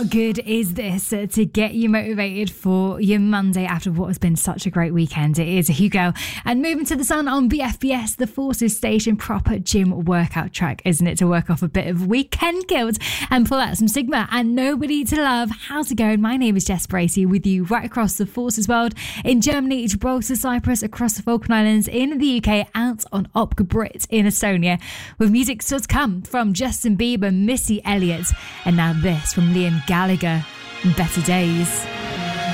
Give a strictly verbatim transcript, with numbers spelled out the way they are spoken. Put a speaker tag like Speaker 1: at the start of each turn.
Speaker 1: What good is this uh, to get you motivated for your Monday after what has been such a great weekend? It is Hugo and Moving to the Sun on B F B S, the Forces Station. Proper gym workout track, isn't it, to work off a bit of weekend guilt and pull out some Sigma and Nobody to Love. How's it going? My name is Jess Bracey with you right across the Forces world, in Germany, Gibraltar, Cyprus, across the Falkland Islands, in the U K, out on Opka Brit in Estonia, with music still to come from Justin Bieber, Missy Elliott, and now this from Liam Gallagher, Better Days.